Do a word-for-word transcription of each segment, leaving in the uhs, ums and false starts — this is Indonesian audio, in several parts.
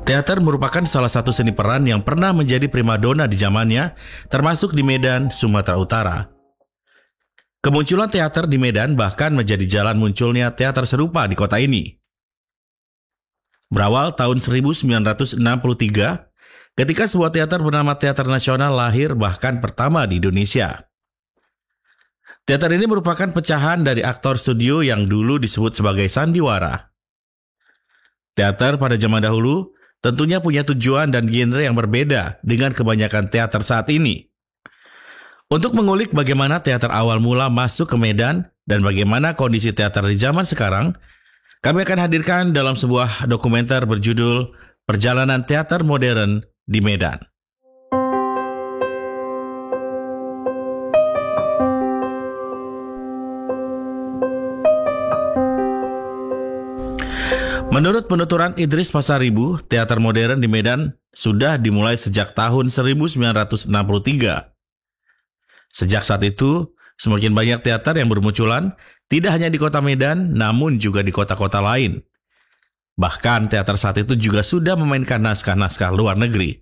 Teater merupakan salah satu seni peran yang pernah menjadi primadona di zamannya, termasuk di Medan, Sumatera Utara. Kemunculan teater di Medan bahkan menjadi jalan munculnya teater serupa di kota ini. Berawal tahun seribu sembilan ratus enam puluh tiga, ketika sebuah teater bernama Teater Nasional lahir bahkan pertama di Indonesia. Teater ini merupakan pecahan dari aktor studio yang dulu disebut sebagai sandiwara. Teater pada zaman dahulu tentunya punya tujuan dan genre yang berbeda dengan kebanyakan teater saat ini. Untuk mengulik bagaimana teater awal mula masuk ke Medan dan bagaimana kondisi teater di zaman sekarang, kami akan hadirkan dalam sebuah dokumenter berjudul Perjalanan Teater Modern di Medan. Menurut penuturan Idris Pasaribu, teater modern di Medan sudah dimulai sejak tahun seribu sembilan ratus enam puluh tiga. Sejak saat itu, semakin banyak teater yang bermunculan, tidak hanya di kota Medan, namun juga di kota-kota lain. Bahkan teater saat itu juga sudah memainkan naskah-naskah luar negeri.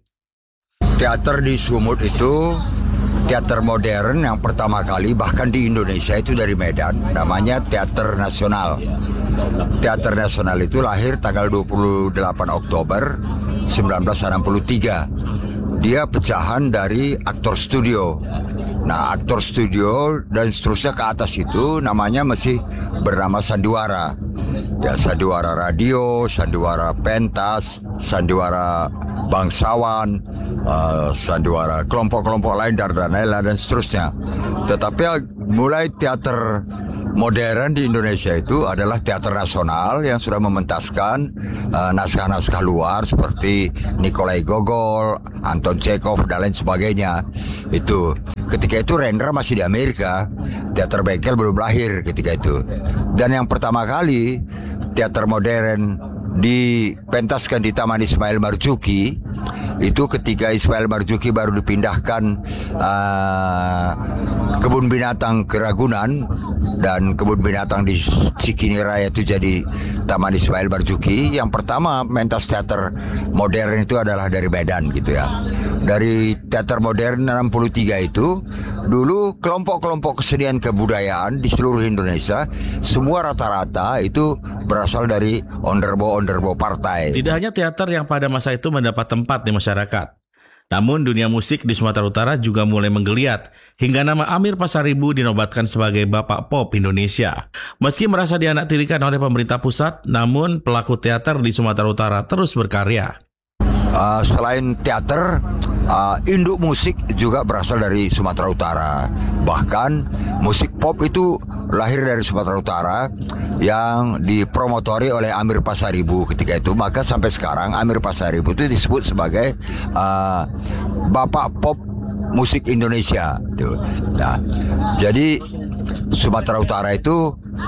Teater di Sumut itu teater modern yang pertama kali bahkan di Indonesia itu dari Medan, namanya Teater Nasional. Teater Nasional itu lahir tanggal dua puluh delapan Oktober seribu sembilan ratus enam puluh tiga. Dia pecahan dari aktor studio. Nah, aktor studio dan seterusnya ke atas itu namanya masih bernama sandiwara. Ya, sandiwara radio, sandiwara pentas, sandiwara bangsawan, uh, sandiwara kelompok-kelompok lain dan lain-lain dan seterusnya. Tetapi mulai teater modern di Indonesia itu adalah teater nasional yang sudah mementaskan uh, naskah-naskah luar seperti Nikolai Gogol, Anton Chekhov dan lain sebagainya. Itu ketika itu Rendra masih di Amerika, teater bengkel belum lahir ketika itu. Dan yang pertama kali teater modern dipentaskan di Taman Ismail Marzuki itu ketika Ismail Marzuki baru dipindahkan uh, kebun binatang ke Ragunan dan kebun binatang di Cikini Raya itu jadi Taman Ismail Marzuki. Yang pertama mentas teater modern itu adalah dari Medan gitu ya. Dari teater modern enam puluh tiga itu dulu kelompok-kelompok kesenian kebudayaan di seluruh Indonesia semua rata-rata itu berasal dari onderbo-onderbo partai. Tidak hanya teater yang pada masa itu mendapat tempat di masyarakat, namun dunia musik di Sumatera Utara juga mulai menggeliat hingga nama Amir Pasaribu dinobatkan sebagai Bapak Pop Indonesia. Meski merasa dianaktirikan oleh pemerintah pusat, namun pelaku teater di Sumatera Utara terus berkarya. Uh, selain teater, uh, induk musik juga berasal dari Sumatera Utara. Bahkan musik pop itu lahir dari Sumatera Utara yang dipromotori oleh Amir Pasaribu ketika itu. Maka sampai sekarang Amir Pasaribu itu disebut sebagai uh, Bapak Pop Musik Indonesia. Nah, jadi Sumatera Utara itu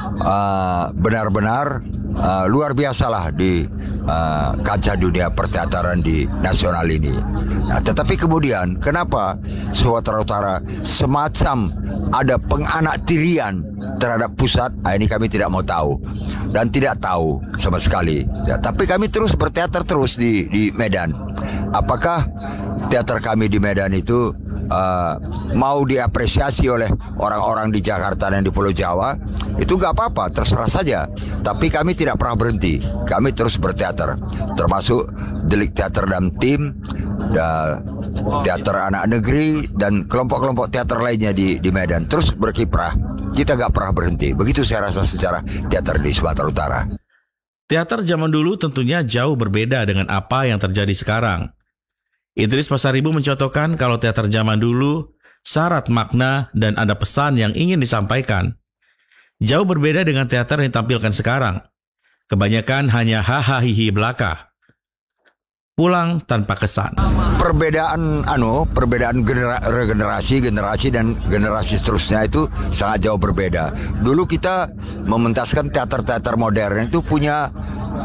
uh, benar-benar uh, luar biasalah di uh, kancah dunia perteataran di nasional ini. Nah, tetapi kemudian kenapa Sumatera Utara semacam ada penganaktirian terhadap pusat? Nah, ini kami tidak mau tahu dan tidak tahu sama sekali. Ya, tapi kami terus berteater terus di di Medan. Apakah teater kami di Medan itu Uh, mau diapresiasi oleh orang-orang di Jakarta dan di Pulau Jawa, itu gak apa-apa, terserah saja. Tapi kami tidak pernah berhenti, kami terus berteater, termasuk Delik Teater dan Tim, uh, teater anak negeri dan kelompok-kelompok teater lainnya di, di Medan, terus berkiprah. Kita gak pernah berhenti. Begitu saya rasa secara teater di Sumatera Utara. Teater zaman dulu tentunya jauh berbeda dengan apa yang terjadi sekarang. Idris Pasaribu mencontohkan kalau teater zaman dulu syarat makna dan ada pesan yang ingin disampaikan. Jauh berbeda dengan teater yang ditampilkan sekarang. Kebanyakan hanya hahaha hihi belaka. Pulang tanpa kesan. Perbedaan anu, perbedaan genera- regenerasi, generasi dan generasi seterusnya itu sangat jauh berbeda. Dulu kita mementaskan teater-teater modern itu punya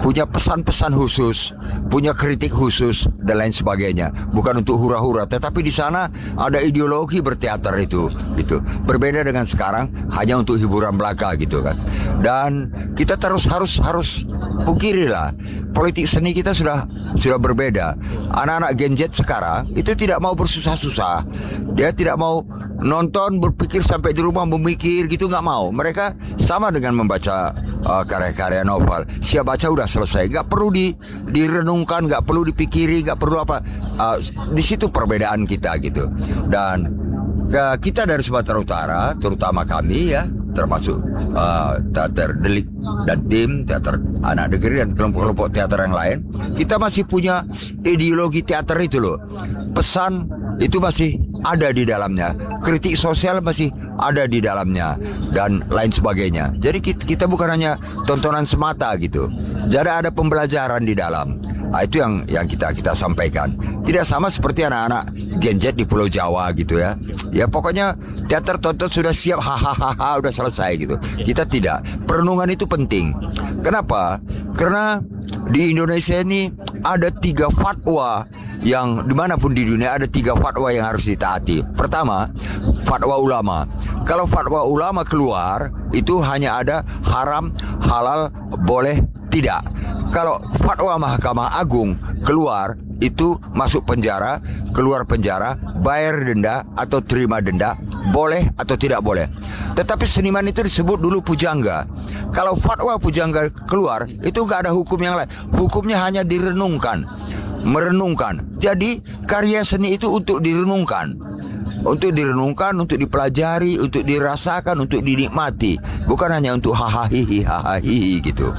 punya pesan-pesan khusus, punya kritik khusus dan lain sebagainya. Bukan untuk hura-hura, tetapi di sana ada ideologi berteater itu, gitu. Berbeda dengan sekarang hanya untuk hiburan belaka gitu kan. Dan kita terus harus harus pungkiri lah, politik seni kita sudah sudah berbeda. Anak-anak Gen Z sekarang itu tidak mau bersusah-susah, dia tidak mau nonton berpikir sampai di rumah memikir gitu, nggak mau. Mereka sama dengan membaca uh, karya-karya novel, siap baca udah selesai, nggak perlu di direnungkan, nggak perlu dipikiri, nggak perlu apa. Uh, di situ perbedaan kita gitu. Dan uh, kita dari Sumatera Utara, terutama kami ya, termasuk uh, teater Delik dan tim, teater anak negeri dan kelompok-kelompok teater yang lain, kita masih punya ideologi teater itu loh. Pesan itu masih ada di dalamnya, kritik sosial masih ada di dalamnya, dan lain sebagainya. Jadi kita, kita bukan hanya tontonan semata gitu, jadi ada pembelajaran di dalam. Nah, itu yang yang kita kita sampaikan. Tidak sama seperti anak-anak Gen Z di Pulau Jawa gitu ya. Ya pokoknya teater tonton sudah siap, hahaha, udah selesai gitu. Kita tidak. Perenungan itu penting. Kenapa? Karena di Indonesia ini ada tiga fatwa yang dimanapun di dunia ada tiga fatwa yang harus ditaati. Pertama, fatwa ulama. Kalau fatwa ulama keluar, itu hanya ada haram, halal, boleh, tidak. Kalau fatwa Mahkamah Agung keluar, itu masuk penjara, keluar penjara, bayar denda atau terima denda, boleh atau tidak boleh. Tetapi seniman itu disebut dulu pujangga. Kalau fatwa pujangga keluar, itu nggak ada hukum yang lain. Hukumnya hanya direnungkan, merenungkan. Jadi karya seni itu untuk direnungkan, untuk direnungkan, untuk dipelajari, untuk dirasakan, untuk dinikmati, bukan hanya untuk hahaha hahaha gitu.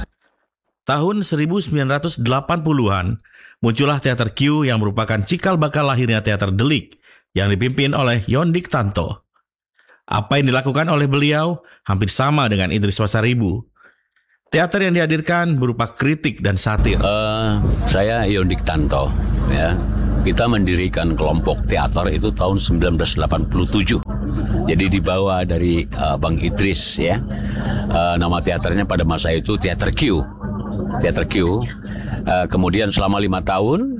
Tahun seribu sembilan ratus delapan puluhan, muncullah teater Q yang merupakan cikal bakal lahirnya teater Delik yang dipimpin oleh Yondik Tanto. Apa yang dilakukan oleh beliau hampir sama dengan Idris Pasaribu. Teater yang dihadirkan berupa kritik dan satir. Uh, saya Yondik Tanto, ya. Kita mendirikan kelompok teater itu tahun sembilan belas delapan puluh tujuh. Jadi dibawa dari uh, Bang Idris, ya. Uh, nama teaternya pada masa itu Teater Q. Teater Q. Uh, kemudian selama lima tahun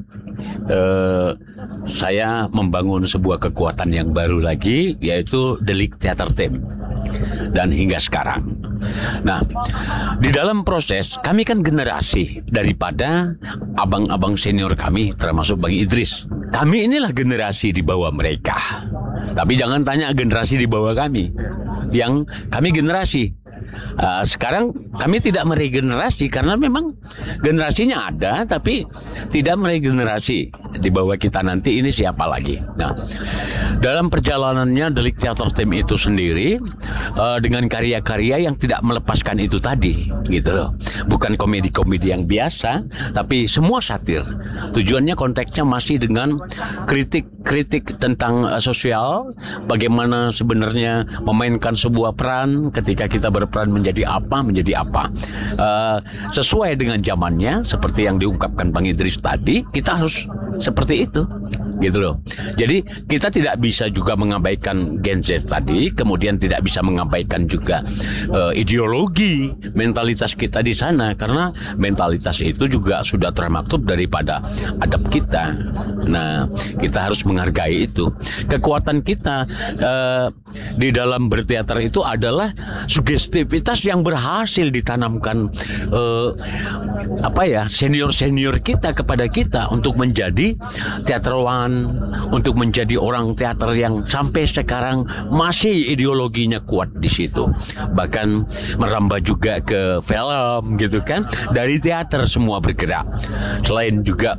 uh, saya membangun sebuah kekuatan yang baru lagi, yaitu Delik Theater Team. Dan hingga sekarang. Nah, di dalam proses kami kan generasi daripada abang-abang senior kami, termasuk Bang Idris. Kami inilah generasi di bawah mereka. Tapi jangan tanya generasi di bawah kami. Yang kami generasi. Uh, sekarang kami tidak meregenerasi karena memang generasinya ada, tapi tidak meregenerasi. Di bawah kita nanti ini siapa lagi? Nah, dalam perjalanannya Delik Theater Team itu sendiri uh, dengan karya-karya yang tidak melepaskan itu tadi, gitu loh. Bukan komedi-komedi yang biasa, tapi semua satir. Tujuannya konteksnya masih dengan kritik-kritik tentang uh, sosial, bagaimana sebenarnya memainkan sebuah peran ketika kita berperan menjadi apa, menjadi apa. Uh, sesuai dengan zamannya, seperti yang diungkapkan Bang Idris tadi, kita harus seperti itu, gitu loh. Jadi kita tidak bisa juga mengabaikan Gen Z tadi, kemudian tidak bisa mengabaikan juga uh, ideologi, mentalitas kita di sana, karena mentalitas itu juga sudah termaktub daripada adab kita. Nah, kita harus menghargai itu. Kekuatan kita uh, di dalam berteater itu adalah sugestivitas yang berhasil ditanamkan uh, apa ya senior-senior kita kepada kita untuk menjadi teaterwan, untuk menjadi orang teater yang sampai sekarang masih ideologinya kuat di situ. Bahkan merambah juga ke film gitu kan. Dari teater semua bergerak. Selain juga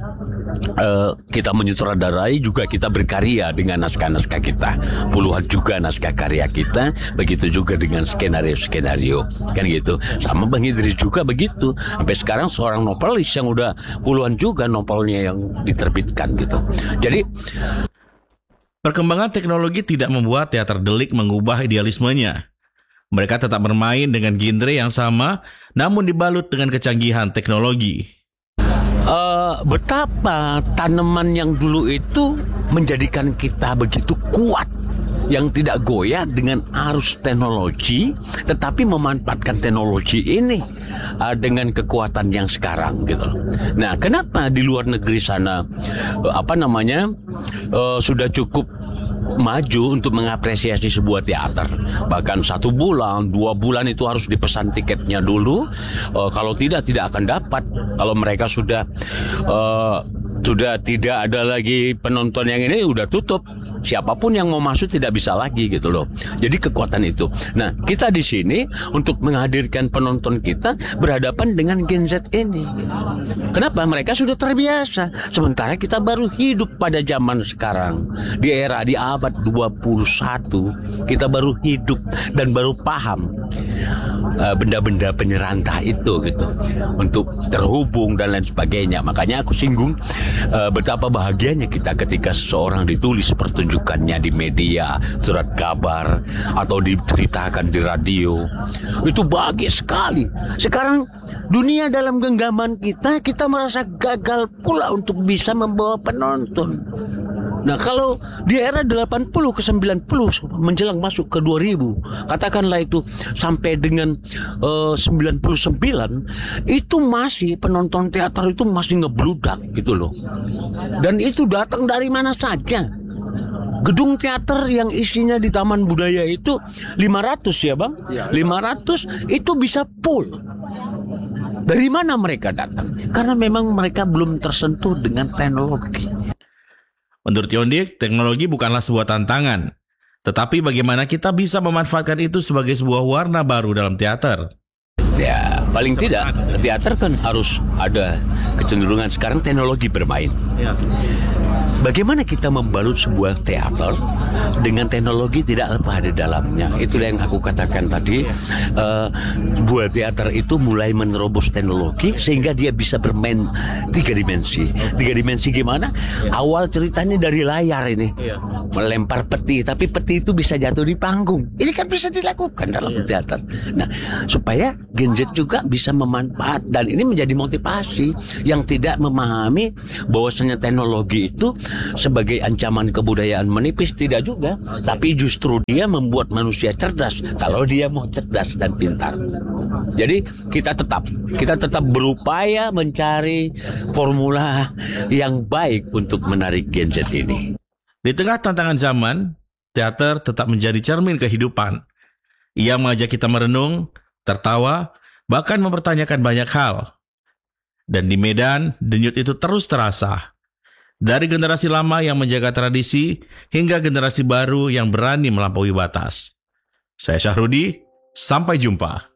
Uh, kita menyutradarai, juga kita berkarya dengan naskah-naskah kita. Puluhan juga naskah karya kita. Begitu juga dengan skenario-skenario, kan gitu. Sama Bang Idris juga begitu. Sampai sekarang seorang novelis yang udah puluhan juga novelnya yang diterbitkan gitu. Jadi perkembangan teknologi tidak membuat teater Delik mengubah idealismenya. Mereka tetap bermain dengan genre yang sama, namun dibalut dengan kecanggihan teknologi. Uh, betapa tanaman yang dulu itu menjadikan kita begitu kuat yang tidak goyah dengan arus teknologi, tetapi memanfaatkan teknologi ini uh, dengan kekuatan yang sekarang gitu. Nah, kenapa di luar negeri sana uh, apa namanya uh, sudah cukup maju untuk mengapresiasi sebuah teater, bahkan satu bulan, dua bulan itu harus dipesan tiketnya dulu. Uh, kalau tidak tidak akan dapat. Kalau mereka sudah uh, sudah tidak ada lagi penonton yang ini, udah tutup. Siapapun yang mau masuk tidak bisa lagi gitu loh. Jadi kekuatan itu. Nah, kita di sini untuk menghadirkan penonton kita berhadapan dengan Gen Z ini. Kenapa? Mereka sudah terbiasa. Sementara kita baru hidup pada zaman sekarang. Di era, di abad dua puluh satu, kita baru hidup dan baru paham uh, benda-benda penyerantah itu gitu. Untuk terhubung dan lain sebagainya. Makanya aku singgung uh, betapa bahagianya kita ketika seseorang ditulis pertunjukan di media, surat kabar, atau diceritakan di radio. Itu bahagia sekali. Sekarang dunia dalam genggaman kita, kita merasa gagal pula untuk bisa membawa penonton. Nah, kalau di era delapan puluh ke sembilan puluh menjelang masuk ke dua ribu, katakanlah itu sampai dengan uh, sembilan puluh sembilan, itu masih penonton teater itu masih ngebludak gitu loh. Dan itu datang dari mana saja. Gedung teater yang isinya di Taman Budaya itu lima ratus ya Bang? lima ratus itu bisa full. Dari mana mereka datang? Karena memang mereka belum tersentuh dengan teknologi. Menurut Yondik, teknologi bukanlah sebuah tantangan, tetapi bagaimana kita bisa memanfaatkan itu sebagai sebuah warna baru dalam teater. Ya, paling tidak teater kan harus ada kecenderungan sekarang teknologi bermain. Ya. Bagaimana kita membalut sebuah teater dengan teknologi tidak lepas di dalamnya? Itulah yang aku katakan tadi. Uh, buat teater itu mulai menerobos teknologi sehingga dia bisa bermain tiga dimensi. Tiga dimensi gimana? Awal ceritanya dari layar ini, melempar peti, tapi peti itu bisa jatuh di panggung. Ini kan bisa dilakukan dalam teater. Nah, supaya Gen Z juga bisa memanfaat, dan ini menjadi motivasi yang tidak memahami bahwasanya teknologi itu sebagai ancaman kebudayaan menipis, tidak juga, tapi justru dia membuat manusia cerdas kalau dia mau cerdas dan pintar. Jadi kita tetap kita tetap berupaya mencari formula yang baik untuk menarik Gen Z ini. Di tengah tantangan zaman, teater tetap menjadi cermin kehidupan. Ia mengajak kita merenung, tertawa, bahkan mempertanyakan banyak hal. Dan di Medan, denyut itu terus terasa. Dari generasi lama yang menjaga tradisi, hingga generasi baru yang berani melampaui batas. Saya Syahrudi, sampai jumpa.